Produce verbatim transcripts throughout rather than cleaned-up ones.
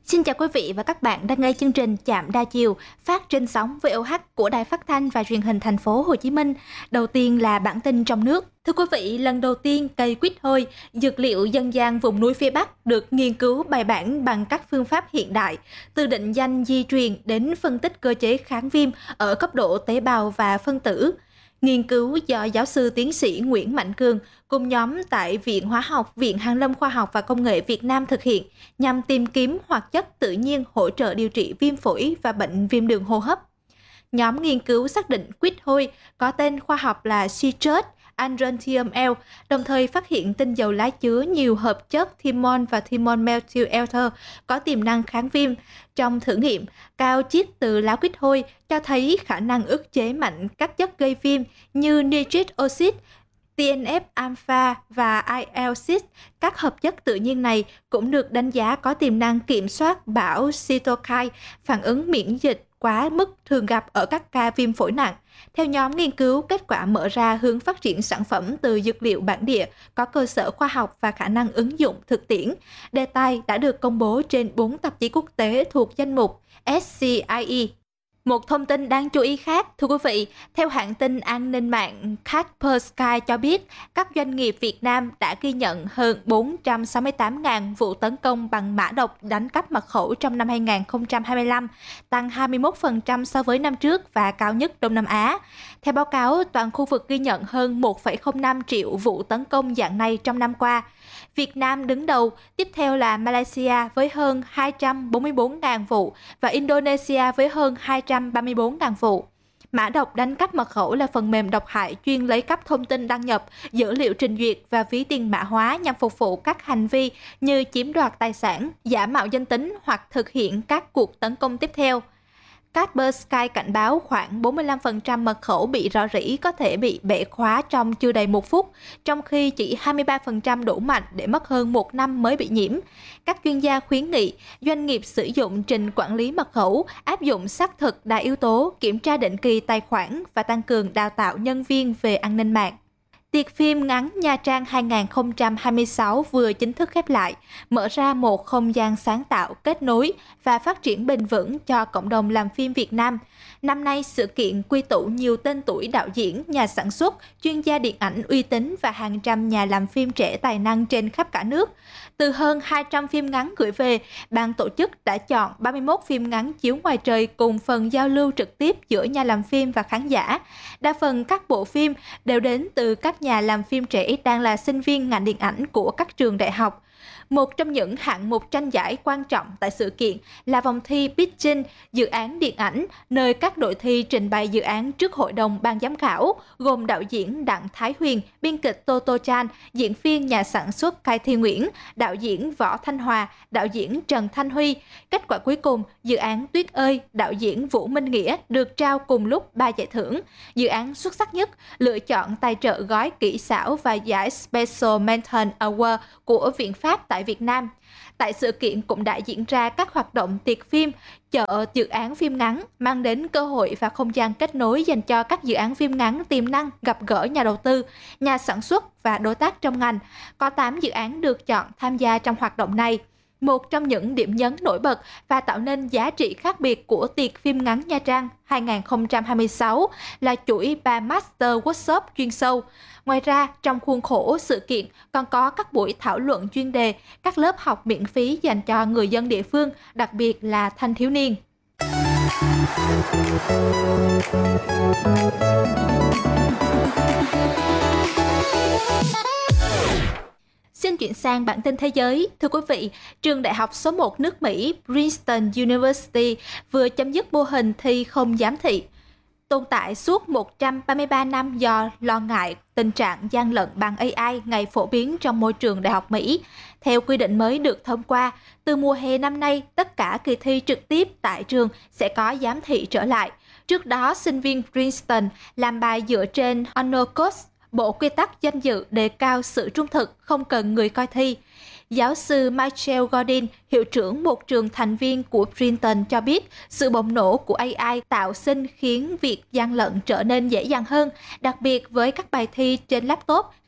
Xin chào quý vị và các bạn đang nghe chương trình Chạm đa chiều phát trên sóng vê o hát của Đài Phát thanh và Truyền hình Thành phố Hồ Chí Minh. Đầu tiên là bản tin trong nước. Thưa quý vị, lần đầu tiên cây quýt hôi, dược liệu dân gian vùng núi phía Bắc được nghiên cứu bài bản bằng các phương pháp hiện đại, từ định danh di truyền đến phân tích cơ chế kháng viêm ở cấp độ tế bào và phân tử. Nghiên cứu do giáo sư tiến sĩ Nguyễn Mạnh Cường cùng nhóm tại Viện Hóa học, Viện Hàn lâm Khoa học và Công nghệ Việt Nam thực hiện nhằm tìm kiếm hoạt chất tự nhiên hỗ trợ điều trị viêm phổi và bệnh viêm đường hô hấp. Nhóm nghiên cứu xác định quýt hôi có tên khoa học là Citrus aurantium L, đồng thời phát hiện tinh dầu lá chứa nhiều hợp chất thymol và thymol methyl ether có tiềm năng kháng viêm. Trong thử nghiệm, cao chiết từ lá quýt hôi cho thấy khả năng ức chế mạnh các chất gây viêm như nitric oxide, tê en ép alpha và i lờ sáu. Các hợp chất tự nhiên này cũng được đánh giá có tiềm năng kiểm soát bão cytokine, phản ứng miễn dịch quá mức thường gặp ở các ca viêm phổi nặng. Theo nhóm nghiên cứu, kết quả mở ra hướng phát triển sản phẩm từ dược liệu bản địa, có cơ sở khoa học và khả năng ứng dụng thực tiễn. Đề tài đã được công bố trên bốn tạp chí quốc tế thuộc danh mục ét xê i e. Một thông tin đáng chú ý khác, thưa quý vị, theo hãng tin an ninh mạng Kaspersky cho biết, các doanh nghiệp Việt Nam đã ghi nhận hơn bốn trăm sáu mươi tám nghìn vụ tấn công bằng mã độc đánh cắp mật khẩu trong năm hai nghìn không trăm hai mươi lăm, tăng hai mươi mốt phần trăm so với năm trước và cao nhất Đông Nam Á. Theo báo cáo, toàn khu vực ghi nhận hơn một phẩy không năm triệu vụ tấn công dạng này trong năm qua. Việt Nam đứng đầu, tiếp theo là Malaysia với hơn hai trăm bốn mươi bốn nghìn vụ và Indonesia với hơn hai trăm ba mươi bốn nghìn vụ. Mã độc đánh cắp mật khẩu là phần mềm độc hại chuyên lấy cắp thông tin đăng nhập, dữ liệu trình duyệt và ví tiền mã hóa nhằm phục vụ các hành vi như chiếm đoạt tài sản, giả mạo danh tính hoặc thực hiện các cuộc tấn công tiếp theo. Kaspersky cảnh báo khoảng bốn mươi lăm phần trăm mật khẩu bị rò rỉ có thể bị bẻ khóa trong chưa đầy một phút, trong khi chỉ hai mươi ba phần trăm đủ mạnh để mất hơn một năm mới bị nhiễm. Các chuyên gia khuyến nghị doanh nghiệp sử dụng trình quản lý mật khẩu, áp dụng xác thực đa yếu tố, kiểm tra định kỳ tài khoản và tăng cường đào tạo nhân viên về an ninh mạng. Tiệc phim ngắn Nha Trang hai nghìn không trăm hai mươi sáu vừa chính thức khép lại, mở ra một không gian sáng tạo, kết nối và phát triển bền vững cho cộng đồng làm phim Việt Nam. Năm nay, sự kiện quy tụ nhiều tên tuổi đạo diễn, nhà sản xuất, chuyên gia điện ảnh uy tín và hàng trăm nhà làm phim trẻ tài năng trên khắp cả nước. Từ hơn hai trăm phim ngắn gửi về, ban tổ chức đã chọn ba mươi mốt phim ngắn chiếu ngoài trời cùng phần giao lưu trực tiếp giữa nhà làm phim và khán giả. Đa phần các bộ phim đều đến từ các nhà làm phim trẻ đang là sinh viên ngành điện ảnh của các trường đại học. Một trong những hạng mục tranh giải quan trọng tại sự kiện là vòng thi Pitching dự án điện ảnh, nơi các đội thi trình bày dự án trước hội đồng ban giám khảo, gồm đạo diễn Đặng Thái Huyền, biên kịch Tô Tô Chan, diễn viên nhà sản xuất Cai Thi Nguyễn, đạo diễn Võ Thanh Hòa, đạo diễn Trần Thanh Huy. Kết quả cuối cùng, dự án Tuyết ơi, đạo diễn Vũ Minh Nghĩa được trao cùng lúc ba giải thưởng. Dự án xuất sắc nhất lựa chọn tài trợ gói kỹ xảo và giải Special Mention Award của Viện Pháp tại Việt Nam. Tại sự kiện cũng đã diễn ra các hoạt động tiệc phim, chợ dự án phim ngắn, mang đến cơ hội và không gian kết nối dành cho các dự án phim ngắn tiềm năng gặp gỡ nhà đầu tư, nhà sản xuất và đối tác trong ngành. Có tám dự án được chọn tham gia trong hoạt động này. Một trong những điểm nhấn nổi bật và tạo nên giá trị khác biệt của tiệc phim ngắn Nha Trang hai nghìn không trăm hai mươi sáu là chuỗi ba Master Workshop chuyên sâu. Ngoài ra, trong khuôn khổ sự kiện còn có các buổi thảo luận chuyên đề, các lớp học miễn phí dành cho người dân địa phương, đặc biệt là thanh thiếu niên. Xin chuyển sang bản tin thế giới. Thưa quý vị, trường đại học số một nước Mỹ Princeton University vừa chấm dứt mô hình thi không giám thị tồn tại suốt một trăm ba mươi ba năm do lo ngại tình trạng gian lận bằng a i ngày phổ biến trong môi trường đại học Mỹ. Theo quy định mới được thông qua, từ mùa hè năm nay, tất cả kỳ thi trực tiếp tại trường sẽ có giám thị trở lại. Trước đó, sinh viên Princeton làm bài dựa trên Honor Code, bộ quy tắc danh dự đề cao sự trung thực, không cần người coi thi. Giáo sư Michael Gordon, hiệu trưởng một trường thành viên của Princeton cho biết sự bùng nổ của a i tạo sinh khiến việc gian lận trở nên dễ dàng hơn, đặc biệt với các bài thi trên laptop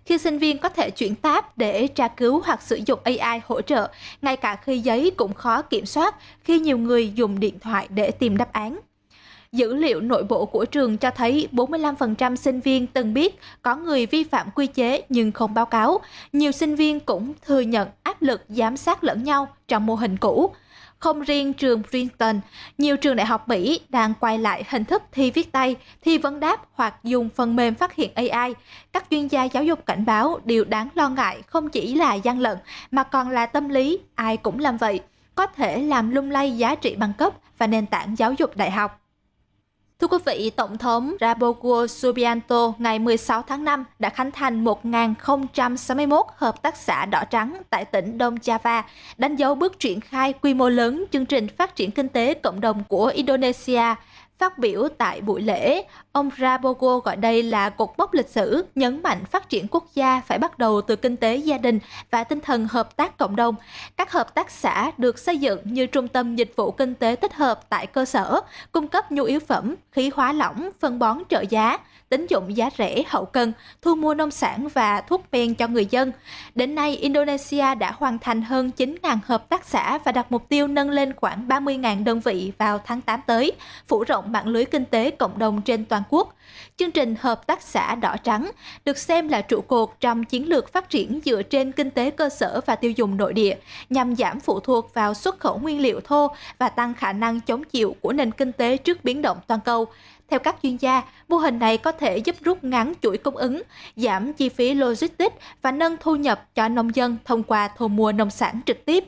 khi sinh viên có thể chuyển tab để tra cứu hoặc sử dụng a i hỗ trợ, ngay cả khi giấy cũng khó kiểm soát khi nhiều người dùng điện thoại để tìm đáp án. Dữ liệu nội bộ của trường cho thấy bốn mươi lăm phần trăm sinh viên từng biết có người vi phạm quy chế nhưng không báo cáo. Nhiều sinh viên cũng thừa nhận áp lực giám sát lẫn nhau trong mô hình cũ. Không riêng trường Princeton, nhiều trường đại học Mỹ đang quay lại hình thức thi viết tay, thi vấn đáp hoặc dùng phần mềm phát hiện a i. Các chuyên gia giáo dục cảnh báo điều đáng lo ngại không chỉ là gian lận mà còn là tâm lý, ai cũng làm vậy, có thể làm lung lay giá trị bằng cấp và nền tảng giáo dục đại học. Thưa quý vị, Tổng thống Prabowo Subianto ngày mười sáu tháng năm đã khánh thành một nghìn không trăm sáu mươi mốt hợp tác xã đỏ trắng tại tỉnh Đông Java, đánh dấu bước triển khai quy mô lớn chương trình phát triển kinh tế cộng đồng của Indonesia. Phát biểu tại buổi lễ, ông Prabowo gọi đây là cột mốc lịch sử, nhấn mạnh phát triển quốc gia phải bắt đầu từ kinh tế gia đình và tinh thần hợp tác cộng đồng. Các hợp tác xã được xây dựng như trung tâm dịch vụ kinh tế tích hợp tại cơ sở, cung cấp nhu yếu phẩm, khí hóa lỏng, phân bón trợ giá, tín dụng giá rẻ hậu cần, thu mua nông sản và thuốc men cho người dân. Đến nay, Indonesia đã hoàn thành hơn chín nghìn hợp tác xã và đặt mục tiêu nâng lên khoảng ba mươi nghìn đơn vị vào tháng tám tới, phủ rộng mạng lưới kinh tế cộng đồng trên toàn quốc. Chương trình hợp tác xã đỏ trắng được xem là trụ cột trong chiến lược phát triển dựa trên kinh tế cơ sở và tiêu dùng nội địa, nhằm giảm phụ thuộc vào xuất khẩu nguyên liệu thô và tăng khả năng chống chịu của nền kinh tế trước biến động toàn cầu. Theo các chuyên gia, mô hình này có thể giúp rút ngắn chuỗi cung ứng, giảm chi phí logistics và nâng thu nhập cho nông dân thông qua thu mua nông sản trực tiếp.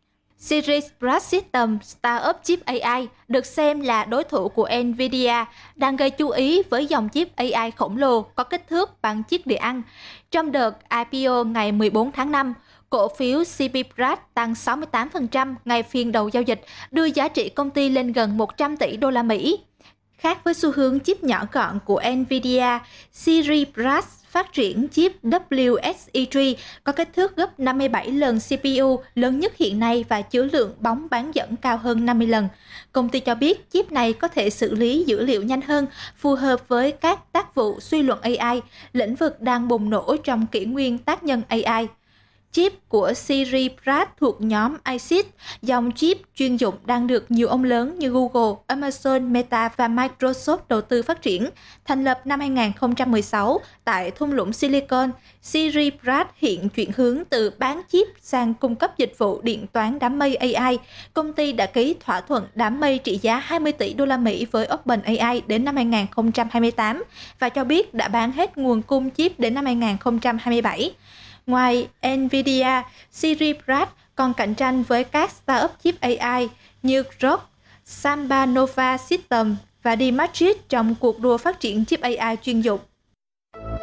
Cirrus Bras System, startup chip a i, được xem là đối thủ của Nvidia, đang gây chú ý với dòng chip a i khổng lồ có kích thước bằng chiếc đĩa ăn. Trong đợt i pê o ngày mười bốn tháng năm, cổ phiếu xê pê Bras tăng sáu mươi tám phần trăm ngày phiên đầu giao dịch, đưa giá trị công ty lên gần một trăm tỷ đô la Mỹ. Khác với xu hướng chip nhỏ gọn của Nvidia, Cirrus Bras phát triển chip W S E ba có kích thước gấp năm mươi bảy lần xê pê u lớn nhất hiện nay và chứa lượng bóng bán dẫn cao hơn năm mươi lần. Công ty cho biết chip này có thể xử lý dữ liệu nhanh hơn, phù hợp với các tác vụ suy luận a i, lĩnh vực đang bùng nổ trong kỷ nguyên tác nhân a i. Chip của Cirrus Bras thuộc nhóm i xít, dòng chip chuyên dụng đang được nhiều ông lớn như Google, Amazon, Meta và Microsoft đầu tư phát triển. Thành lập năm hai nghìn không trăm mười sáu tại thung lũng Silicon, Cirrus Bras hiện chuyển hướng từ bán chip sang cung cấp dịch vụ điện toán đám mây a i. Công ty đã ký thỏa thuận đám mây trị giá hai mươi tỷ đô la Mỹ với OpenAI đến năm hai nghìn không trăm hai mươi tám và cho biết đã bán hết nguồn cung chip đến năm hai nghìn không trăm hai mươi bảy. Ngoài Nvidia, Cirrus Bras còn cạnh tranh với các startup chip a i như Groq, Samba Nova System và Dmatrix trong cuộc đua phát triển chip a i chuyên dụng.